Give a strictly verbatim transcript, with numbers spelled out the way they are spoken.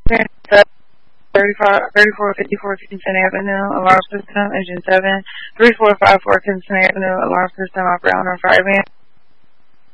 thirty-four fifty-four Kingston Avenue, alarm system, engine seven. thirty-four fifty-four Kingston Avenue, alarm system, operator on fire van.